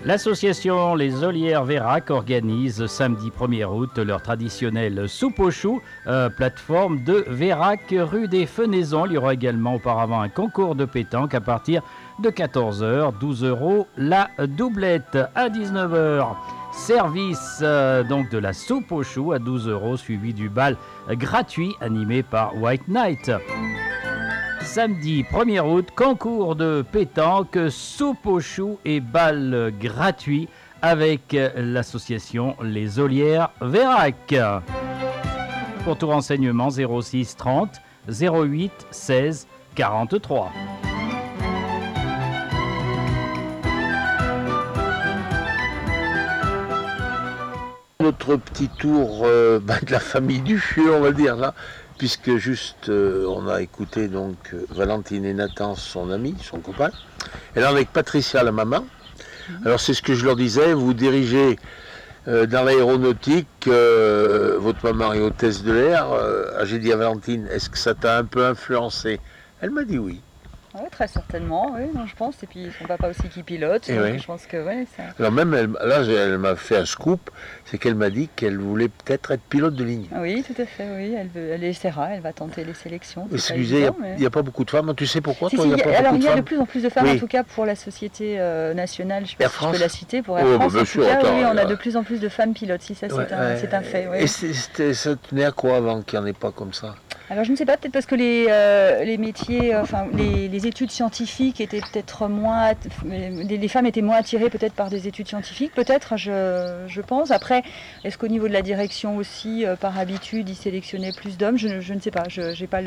L'association Les Olières Vérac organise samedi 1er août leur traditionnelle soupe aux choux, plateforme de Vérac, rue des Fenaisons. Il y aura également auparavant un concours de pétanque à partir de 14h, 12 € la doublette. À 19h, service donc de la soupe aux choux à 12 € suivi du bal gratuit animé par White Night. Samedi 1er août, concours de pétanque, soupe aux choux et bal gratuit avec l'association Les Olières Vérac. Pour tout renseignement, 06 30 08 16 43. Notre petit tour de la famille Duffieux, on va le dire là, puisque juste on a écouté donc Valentine et Nathan, son ami, son copain, et là avec Patricia, la maman. Alors c'est ce que je leur disais, vous dirigez dans l'aéronautique, votre maman est hôtesse de l'air. J'ai dit à Valentine, est-ce que ça t'a un peu influencé? Elle m'a dit oui. Oui, très certainement, oui, non, je pense. Et puis son papa aussi qui pilote, donc oui. Je pense que oui. Ça... Alors même, elle m'a fait un scoop, c'est qu'elle m'a dit qu'elle voulait peut-être être pilote de ligne. Oui, tout à fait, oui. Elle essaiera, elle va tenter les sélections. Excusez, il n'y a pas beaucoup de femmes. Tu sais pourquoi il y a de plus en plus de femmes, en tout cas pour la société nationale, je ne sais pas si je peux la citer, pour Air France, en tout cas, oui, on a de plus en plus de femmes pilotes, si ça c'est un fait. Oui. Et ça tenait à quoi avant qu'il n'y en ait pas comme ça? Alors je ne sais pas, peut-être parce que les métiers, les études scientifiques étaient peut-être moins... Les femmes étaient moins attirées peut-être par des études scientifiques, peut-être, je pense. Après, est-ce qu'au niveau de la direction aussi, par habitude, ils sélectionnaient plus d'hommes? Je ne sais pas, je n'ai pas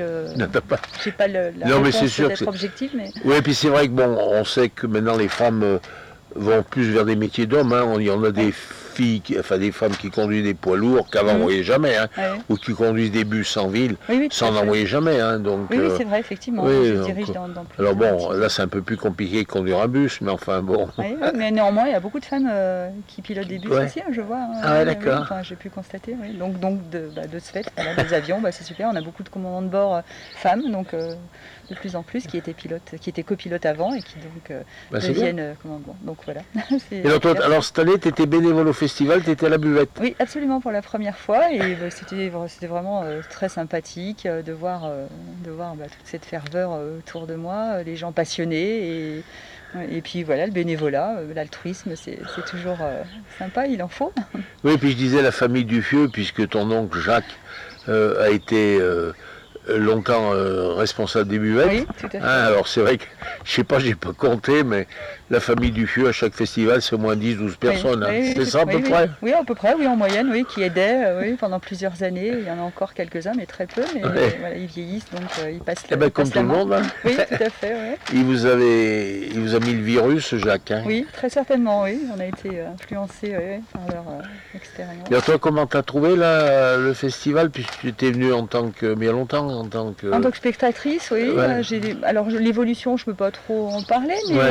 la réponse peut-être objective. Mais... Oui, et puis c'est vrai que bon, on sait que maintenant les femmes vont plus vers des métiers d'hommes. Hein. Il y en a des filles, des femmes qui conduisent des poids lourds qu'avant on voyait jamais, hein, ou qui conduisent des bus en ville, ça on n'en voyait jamais. Hein, donc, oui, c'est vrai, effectivement. Je dirige dans alors bon, là c'est un peu plus compliqué de conduire un bus, mais enfin bon. Oui, mais néanmoins, il y a beaucoup de femmes qui pilotent des bus aussi, hein, je vois. Ah ouais, d'accord. J'ai pu constater. Oui. Donc de ce fait, des avions, c'est super. On a beaucoup de commandants de bord femmes, donc de plus en plus, qui étaient copilotes avant et qui donc deviennent commandants. Donc voilà. Et alors cette année, tu étais bénévole au festival, tu étais à la buvette? Oui, absolument, pour la première fois, et c'était vraiment très sympathique de voir toute cette ferveur autour de moi, les gens passionnés, et puis voilà, le bénévolat, l'altruisme, c'est toujours sympa, il en faut. Oui, et puis je disais la famille Duffieux, puisque ton oncle Jacques a été... longtemps responsable des buvettes. Oui, tout à fait. Alors c'est vrai que, je sais pas, j'ai pas compté, mais la famille Duffieux à chaque festival, c'est au moins 10-12 personnes. C'est ça à peu près? Oui, à peu près, oui, en moyenne, oui, qui aidaient pendant plusieurs années. Il y en a encore quelques-uns, mais très peu. Mais voilà, ils vieillissent, donc ils passent comme tout le monde. Hein. Oui, tout à fait. Ouais. Il vous a mis le virus, Jacques. Hein. Oui, très certainement, oui. On a été influencés par leur expérience. Et toi, comment tu as trouvé là, le festival, puisque tu étais venue en tant que... Mais il y a longtemps, en tant que spectatrice, oui. Ouais. Alors l'évolution, je ne peux pas trop en parler,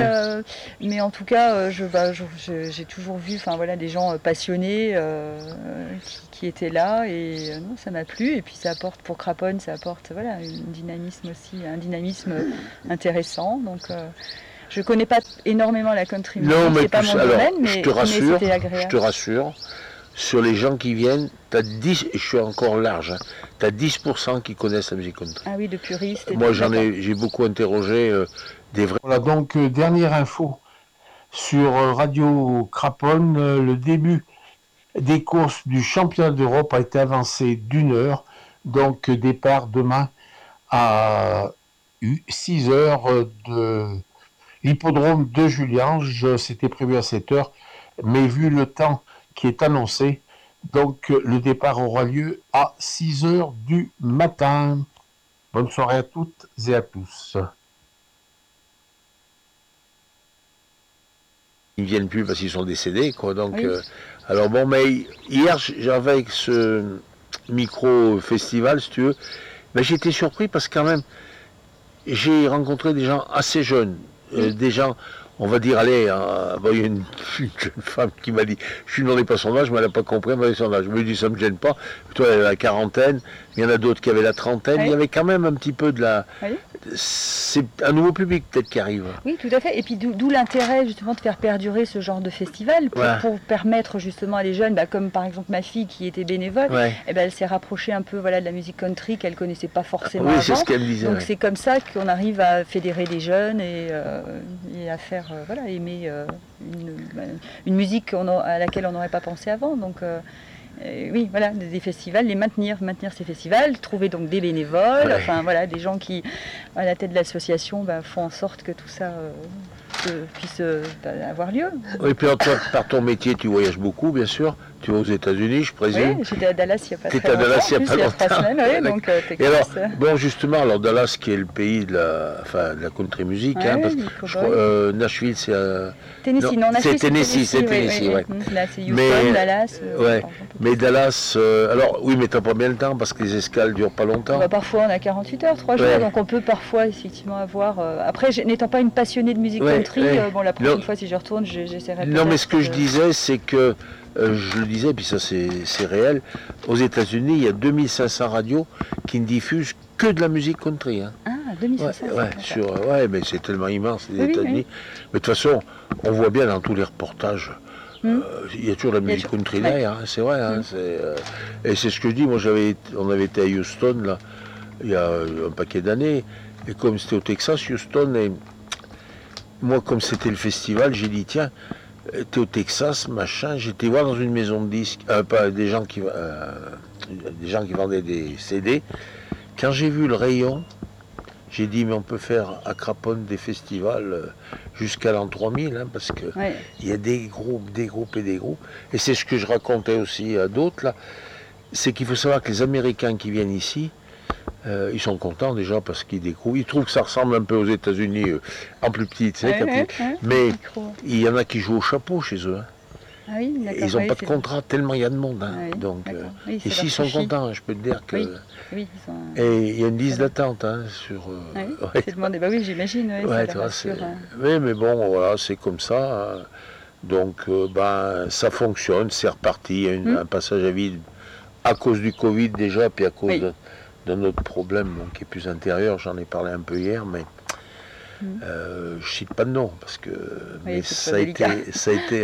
mais en tout cas, j'ai toujours vu des gens passionnés qui étaient là, et ça m'a plu. Et puis ça apporte, pour Craponne, ça apporte un dynamisme intéressant. Donc je ne connais pas énormément la country music, c'est pas mon domaine, mais c'était agréable. Je te rassure. Sur les gens qui viennent, tu as 10, je suis encore large, hein, tu as 10% qui connaissent la musique country. Ah oui, de puristes. Moi, j'ai beaucoup interrogé des vrais. Voilà, donc dernière info sur Radio Craponne, le début des courses du championnat d'Europe a été avancé d'1 heure, donc départ demain à 6 heures de l'hippodrome de Juliange. C'était prévu à 7 heures, mais vu le temps qui est annoncé, donc le départ aura lieu à 6 heures du matin. Bonne soirée à toutes et à tous. Ils ne viennent plus parce qu'ils sont décédés, quoi. Donc, oui. Alors bon, mais hier, j'avais avec ce micro-festival, si tu veux, mais j'ai été surpris parce que quand même, j'ai rencontré des gens assez jeunes, des gens, on va dire, allez, bon, il y a une jeune femme qui m'a dit, je lui demandais pas son âge, mais elle n'a pas compris, elle m'a dit son âge. Je me dis, ça me gêne pas. Toi, elle a la quarantaine, il y en a d'autres qui avaient la trentaine, il y avait quand même un petit peu de la... C'est un nouveau public peut-être qui arrive. Oui, tout à fait. Et puis d'où l'intérêt justement de faire perdurer ce genre de festival pour permettre justement à des jeunes, comme par exemple ma fille qui était bénévole, elle s'est rapprochée un peu de la musique country qu'elle connaissait pas forcément avant. C'est ce qu'elle me disait. Donc c'est comme ça qu'on arrive à fédérer des jeunes et à faire aimer une musique à laquelle on n'aurait pas pensé avant. Donc oui, voilà, des festivals, maintenir ces festivals, trouver donc des bénévoles, des gens qui, à la tête de l'association, font en sorte que tout ça puisse avoir lieu. Et puis toi, par ton métier, tu voyages beaucoup, bien sûr. Tu vas aux États-Unis, je présume. Oui, j'étais à Dallas il n'y a pas très longtemps. T'étais à Dallas il n'y a pas longtemps. Il y a 3 semaines, oui, donc et alors, bon, justement, alors Dallas, qui est le pays de la country music, parce que Nashville, c'est Tennessee, non, Nashville, c'est Tennessee, ouais. Là, c'est Houston, Dallas. Mais Dallas, alors oui, mais t'as pas bien le temps parce que les escales durent pas longtemps. Parfois, on a 48 heures, 3 jours, donc on peut parfois effectivement avoir. Après, n'étant pas une passionnée de musique country, la prochaine fois, si je retourne, j'essaierai. Non, mais ce que je disais, c'est que je le disais, puis ça c'est réel, aux États-Unis, il y a 2500 radios qui ne diffusent que de la musique country. Ah, 2500 mais c'est tellement immense, les États-Unis. Mais de toute façon, on voit bien dans tous les reportages, il y a toujours la musique country derrière, c'est vrai. Et c'est ce que je dis, moi on avait été à Houston, là, il y a un paquet d'années, et comme c'était au Texas, Houston, et moi comme c'était le festival, j'ai dit tiens, t'es au Texas, machin, j'étais voir dans une maison de disques, des gens qui vendaient des CD. Quand j'ai vu le rayon, j'ai dit mais on peut faire à Craponne des festivals jusqu'à l'an 3000, parce que il y a des groupes. Et c'est ce que je racontais aussi à d'autres là, c'est qu'il faut savoir que les Américains qui viennent ici, ils sont contents déjà parce qu'ils découvrent. Ils trouvent que ça ressemble un peu aux États-Unis en plus petit, tu sais, mais il y en a qui jouent au chapeau chez eux. Ah oui, ils n'ont pas de contrat tellement il y a de monde. Donc ici ils sont contents, je peux te dire que. Et il y a une liste d'attente sur. C'est demandé. Oui, j'imagine. Oui, mais bon, voilà, c'est comme ça. Donc ça fonctionne, c'est reparti. Il y a un passage à vide à cause du Covid déjà, puis à cause d'un autre problème qui est plus intérieur, j'en ai parlé un peu hier, mais je cite pas de nom, parce que ça a été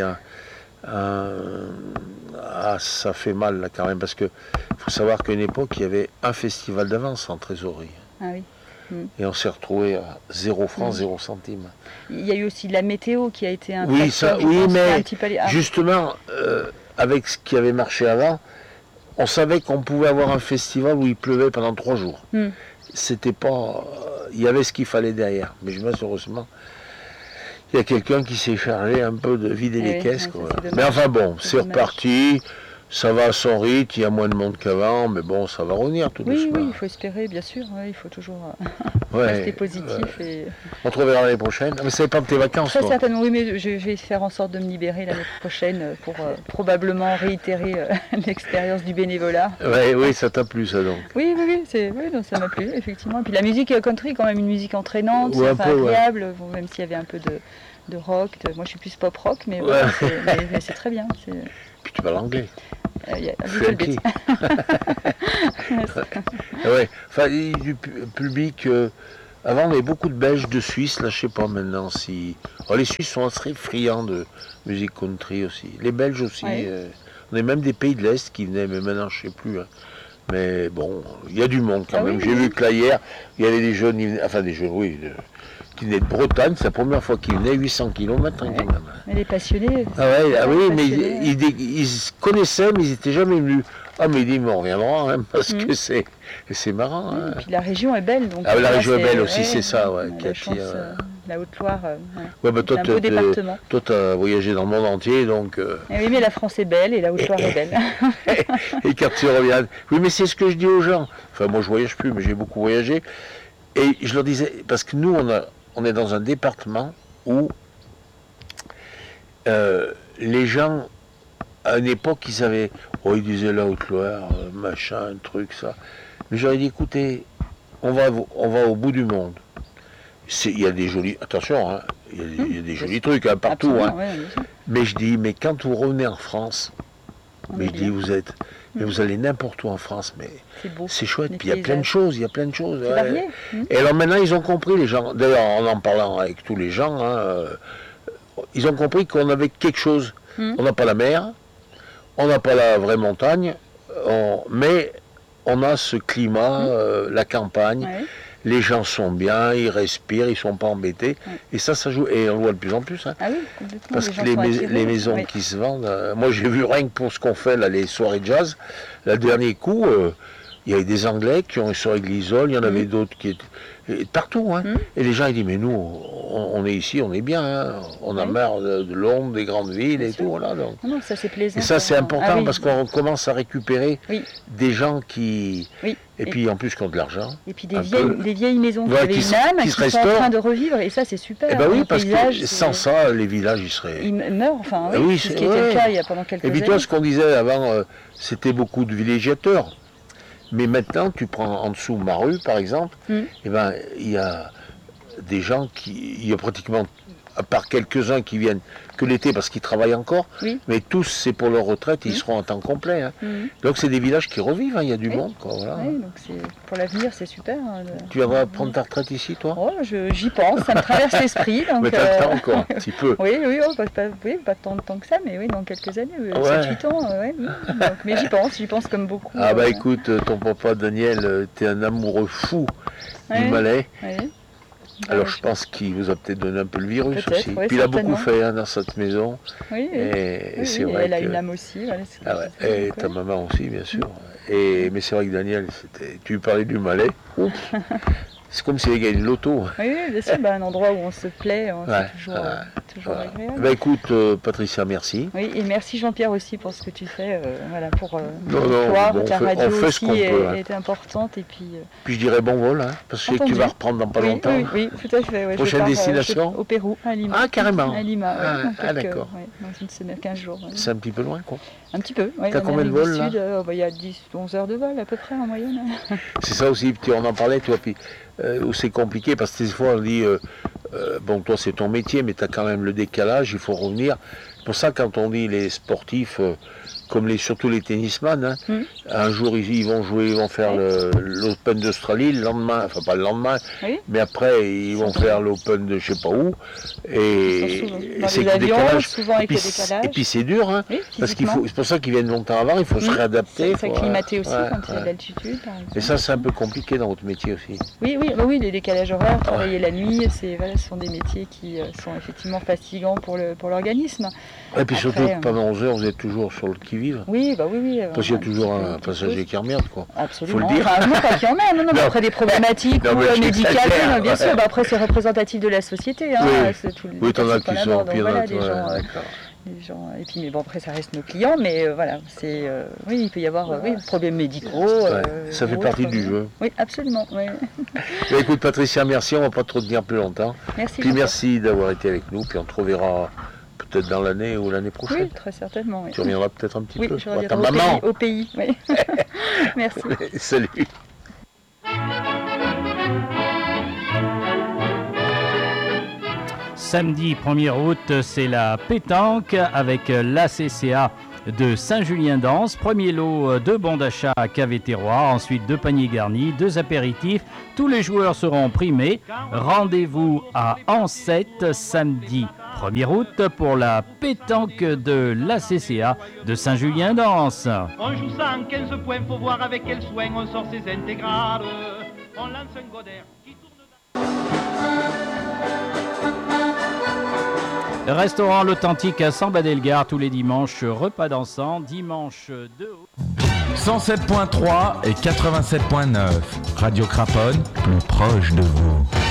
ça fait mal là quand même, parce que faut savoir qu'à une époque, il y avait un festival d'avance en trésorerie. Et on s'est retrouvé à 0 francs, 0 centimes. Il y a eu aussi la météo qui a été un facteur, mais justement, avec ce qui avait marché avant, on savait qu'on pouvait avoir un festival où il pleuvait pendant 3 jours. C'était pas... il y avait ce qu'il fallait derrière. Mais malheureusement, il y a quelqu'un qui s'est chargé un peu de vider les caisses. Mais enfin bon, c'est reparti. Ça va à son rythme, il y a moins de monde qu'avant, mais bon, ça va revenir tout doucement. Oui, il faut espérer, bien sûr. Il faut toujours rester positif. Et... On te reverra l'année prochaine. Mais ça dépend de tes vacances. Très certainement, oui, mais je vais faire en sorte de me libérer l'année prochaine pour probablement réitérer l'expérience du bénévolat. Oui, ça t'a plu, ça donc. Oui, donc, ça m'a plu, effectivement. Et puis la musique country est quand même une musique entraînante, agréable, même s'il y avait un peu de rock. Moi, je suis plus pop rock, mais c'est très bien. Puis tu parles anglais. Funky. Du public. Avant, on avait beaucoup de Belges, de Suisses. Là, je sais pas maintenant si. Les Suisses sont assez friands de musique country aussi. Les Belges aussi. On a même des pays de l'Est qui venaient, mais maintenant, je sais plus. Mais bon, il y a du monde quand même. J'ai vu que là, hier, il y avait des jeunes, qui venaient de Bretagne. C'est la première fois qu'ils venaient, 800 km. Mais les passionnés. Mais ils se connaissaient, mais ils n'étaient jamais venus. Mais il dit, mais on reviendra, parce que c'est marrant. Et puis la région est belle. Donc la région est belle aussi, c'est ça, qui attire. La Haute-Loire, toi, c'est un beau département. Toi, tu as voyagé dans le monde entier, donc... Oui, mais la France est belle et la Haute-Loire est belle. Et quand tu reviens... Oui, mais c'est ce que je dis aux gens. Enfin, moi, je voyage plus, mais j'ai beaucoup voyagé. Et je leur disais, parce que nous, on est dans un département où les gens, à une époque, ils disaient la Haute-Loire, machin, truc, ça. Mais j'aurais dit, écoutez, on va au bout du monde. Il y a des jolis... Attention, il y a des jolis trucs hein, partout. Hein. Ouais, mais je dis, mais quand vous revenez en France, mais je dis, vous allez n'importe où en France, mais c'est chouette. Puis il y a plein de choses, C'est varié. Et alors maintenant, ils ont compris, les gens, d'ailleurs, en parlant avec tous les gens, hein, ils ont compris qu'on avait quelque chose. On n'a pas la mer, on n'a pas la vraie montagne, mais on a ce climat, la campagne. Ouais. Les gens sont bien, ils respirent, ils sont pas embêtés. Ouais. Et ça joue. Et on le voit de plus en plus. Hein. Ah oui, complètement. Parce que les maisons qui se vendent... moi, j'ai vu rien que pour ce qu'on fait, là, les soirées jazz. Le dernier coup, il y avait des Anglais qui ont une soirée Glisol, il y en avait d'autres qui étaient... partout. Hein. Et les gens, ils disent, mais nous, on est ici, on est bien. Hein. On a marre de Londres, des grandes villes bien et sûr. Tout. Voilà, donc. Non, ça, c'est plaisant. Et ça, c'est important parce qu'on commence à récupérer des gens qui... Et puis en plus qui ont de l'argent. Et puis des vieilles maisons qui avaient une âme, qui sont en train de revivre, et ça c'est super. Eh ben oui, parce que sans ça, les villages ils seraient... Ils meurent, enfin oui, ce qui était le cas il y a pendant quelques années. Et puis toi, ce qu'on disait avant, c'était beaucoup de villégiateurs. Mais maintenant, tu prends en dessous ma rue, par exemple, et ben il y a des gens il y a pratiquement, à part quelques-uns qui viennent que l'été parce qu'ils travaillent encore, mais tous c'est pour leur retraite, ils seront en temps complet. Hein. Donc c'est des villages qui revivent, hein, il y a du monde. Quoi, voilà. Oui, donc pour l'avenir c'est super. Hein, Tu viendras prendre ta retraite ici, toi? J'y pense, ça me traverse l'esprit. Donc, mais t'as le temps encore, un petit peu. Oui, pas tant de temps que ça, mais oui, dans quelques années, 7-8 ans. Donc, mais j'y pense comme beaucoup. Ah bah écoute, ton papa Daniel, t'es un amoureux fou du Malais. Alors je pense qu'il vous a peut-être donné un peu le virus aussi. Puis il a beaucoup fait dans cette maison. Oui, et c'est vrai elle a une âme aussi. Voilà, et ta maman aussi, bien sûr. Mais c'est vrai que Daniel, tu lui parlais du Malais. C'est comme s'il y avait une loto. Oui, bien sûr, un endroit où on se plaît, c'est toujours agréable. Bah écoute, Patricia, merci. Oui, et merci Jean-Pierre aussi pour ce que tu fais pour ta radio on fait aussi est importante. Et puis je dirais bon vol, parce que tu vas reprendre dans pas longtemps. Oui, tout à fait. Prochaine destination au Pérou, à Lima. Ah, carrément. À Lima, d'accord. Dans une semaine, 15 jours. C'est un petit peu loin, quoi. Un petit peu, oui. T'as combien de vols, là? Il y a 10-11 heures de vol, à peu près, en moyenne. C'est ça aussi, on en parlait, toi, puis où c'est compliqué, parce que des fois, on dit, bon, toi, c'est ton métier, mais tu as quand même le décalage, il faut revenir. C'est pour ça, quand on dit les sportifs, comme surtout les tennisman, un jour, ils vont jouer, ils vont faire l'Open d'Australie, le lendemain, enfin, pas le lendemain, mais après, ils vont faire l'Open de je sais pas où, et c'est le décalage. Souvent avec le décalage. Et puis c'est dur, hein, parce c'est pour ça qu'ils viennent longtemps avant, il faut se réadapter. S'acclimater aussi quand il y a de l'altitude. Et ça, c'est un peu compliqué dans votre métier aussi. Oui, les décalages horaires, travailler la nuit, ce sont des métiers qui sont effectivement fatigants pour l'organisme. Et puis surtout, pendant 11 heures, vous êtes toujours sur le qui-vive. Oui. Parce qu'il y a toujours un passager qui emmerde, quoi. Absolument. Faut le dire. Non, pas qu'il y en a. Non, après des problématiques médicales, bien sûr. Après, c'est représentatif de la société. Oui, t'en as qui sont pires. Les gens, et puis, mais bon, après, ça reste nos clients, mais voilà, il peut y avoir des problèmes médicaux. Ça fait partie du jeu. Oui, absolument. Oui. Écoute, Patricia, merci, on ne va pas trop tenir plus longtemps. Merci. Puis merci d'avoir été avec nous, puis on te reverra peut-être dans l'année ou l'année prochaine. Oui, très certainement. Oui. Tu reviendras peut-être un petit peu. Oui, je reviendrai au pays. Oui. Merci. Salut. Samedi 1er août, c'est la pétanque avec l'ACCA de Saint-Julien-d'Anse. Premier lot, 2 bons d'achat à cave et terroir, ensuite 2 paniers garnis, 2 apéritifs. Tous les joueurs seront primés. Rendez-vous à Ansette samedi 1er août pour la pétanque de l'ACCA de Saint-Julien-d'Anse. On joue ça en 15 points, faut voir avec quel soin on sort ses intégrales. On lance un Godard qui tourne... Restaurant L'Authentique à Samba-Delgare tous les dimanches, repas dansant, dimanche 2 août. 107.3 et 87.9, Radio Craponne, plus proche de vous.